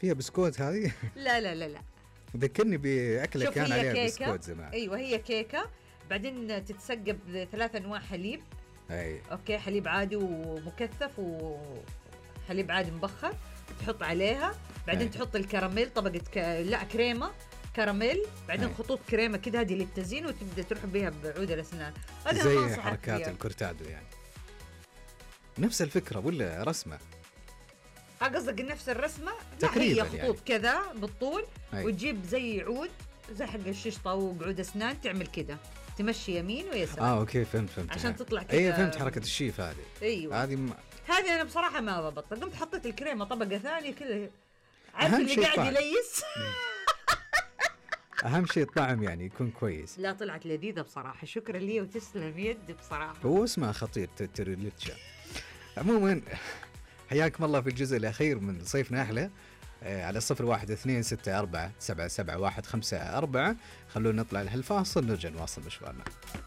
فيها بسكوت هذه؟ لا لا لا لا، ذكرني بأكلة شوف كان هي عليها كيكة. بسكوت زمان. ايوه هي كيكه، بعدين تتسقى ب3 انواع حليب. اي اوكي، حليب عادي ومكثف وحليب عادي مبخر، تحط عليها، بعدين أي. تحط الكراميل طبقه لا كريمه كراميل، بعدين أي. خطوط كريمه كده هذه للتزيين، وتبدا تروح بها بعود الاسنان. هذا زي ما أنصحك حركات فيها. الكورتادو يعني، نفس الفكرة ولا رسمة؟ قصدك نفس الرسمه؟ تقريبا لا، هي خطوط يعني. كذا بالطول، أي. وتجيب زي عود زي حق الششطه وقعود اسنان، تعمل كده تمشي يمين ويسار. اوكي فهمت عشان تطلع كده. اي فهمت حركة الشيف هذه. ايوه هذه هذه انا بصراحه ما ضبطت، قمت حطيت الكريمه طبقه ثانيه كذا، عارف أهم اللي شيء قاعد الطعم. يليس. اهم شيء الطعم يعني يكون كويس. لا طلعت لذيذه بصراحه، شكرا لي وتسلم يدي بصراحه. هو اسمها خطير تريليتشا. عموما حياكم الله في الجزء الأخير من صيفنا أحلى. على 012647771554. خلونا نطلع لهالفاصل نرجع نواصل مشوارنا.